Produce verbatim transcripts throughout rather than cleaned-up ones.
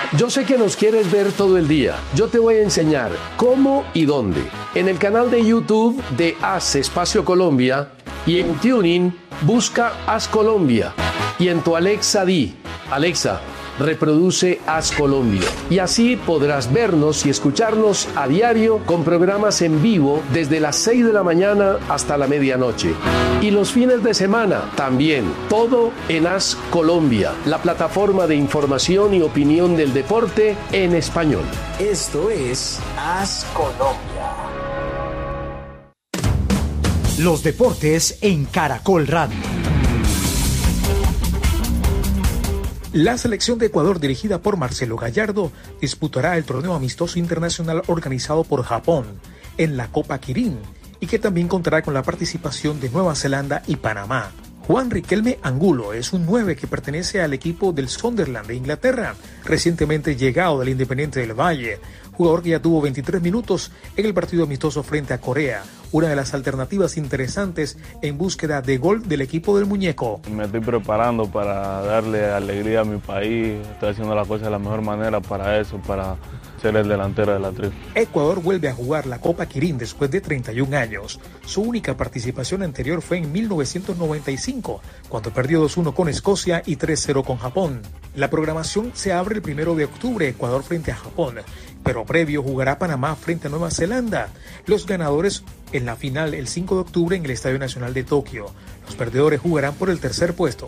Yo sé que nos quieres ver todo el día. Yo te voy a enseñar cómo y dónde. En el canal de YouTube de Haz Espacio Colombia y en TuneIn busca Haz Colombia. Y en tu Alexa di, Alexa, reproduce Haz Colombia. Y así podrás vernos y escucharnos a diario con programas en vivo desde las seis de la mañana hasta la medianoche. Y los fines de semana también, todo en Haz Colombia, la plataforma de información y opinión del deporte en español. Esto es Haz Colombia. Los deportes en Caracol Radio. La selección de Ecuador, dirigida por Marcelo Gallardo, disputará el torneo amistoso internacional organizado por Japón en la Copa Kirin y que también contará con la participación de Nueva Zelanda y Panamá. Juan Riquelme Angulo es un nueve que pertenece al equipo del Sunderland de Inglaterra, recientemente llegado del Independiente del Valle, jugador que ya tuvo veintitrés minutos en el partido amistoso frente a Corea, una de las alternativas interesantes en búsqueda de gol del equipo del muñeco. Me estoy preparando para darle alegría a mi país, estoy haciendo las cosas de la mejor manera para eso, para ser el delantero de la tribu. Ecuador vuelve a jugar la Copa Kirin después de treinta y un años. Su única participación anterior fue en mil novecientos noventa y cinco, cuando perdió dos uno con Escocia y tres cero con Japón. La programación se abre el primero de octubre, Ecuador frente a Japón, pero previo jugará Panamá frente a Nueva Zelanda. Los ganadores en la final el cinco de octubre en el Estadio Nacional de Tokio. Los perdedores jugarán por el tercer puesto.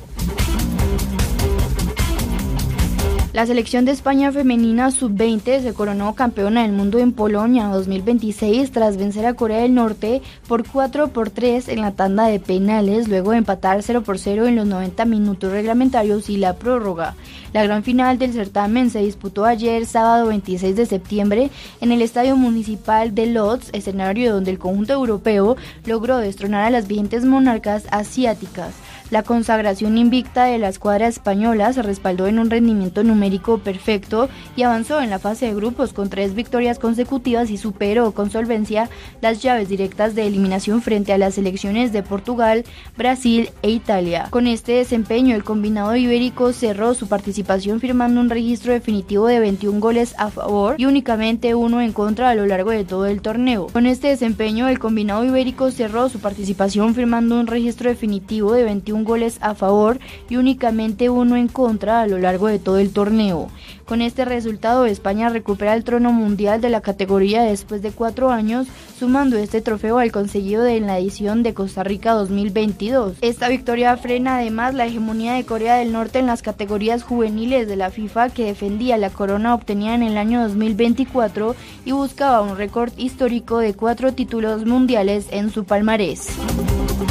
La selección de España femenina sub veinte se coronó campeona del mundo en Polonia dos mil veintiséis tras vencer a Corea del Norte por cuatro por tres en la tanda de penales, luego de empatar cero por cero en los noventa minutos reglamentarios y la prórroga. La gran final del certamen se disputó ayer, sábado veintiséis de septiembre, en el Estadio Municipal de Lodz, escenario donde el conjunto europeo logró destronar a las vigentes monarcas asiáticas. La consagración invicta de la escuadra española se respaldó en un rendimiento numérico perfecto y avanzó en la fase de grupos con tres victorias consecutivas y superó con solvencia las llaves directas de eliminación frente a las selecciones de Portugal, Brasil e Italia. Con este desempeño, el combinado ibérico cerró su participación firmando un registro definitivo de veintiún goles a favor y únicamente uno en contra a lo largo de todo el torneo. Con este desempeño, el combinado ibérico cerró su participación firmando un registro definitivo de veintiún goles a favor y únicamente uno en contra a lo largo de todo el torneo. Con este resultado, España recupera el trono mundial de la categoría después de cuatro años, sumando este trofeo al conseguido en la edición de Costa Rica dos mil veintidós. Esta victoria frena además la hegemonía de Corea del Norte en las categorías juveniles de la FIFA, que defendía la corona obtenida en el año dos mil veinticuatro y buscaba un récord histórico de cuatro títulos mundiales en su palmarés.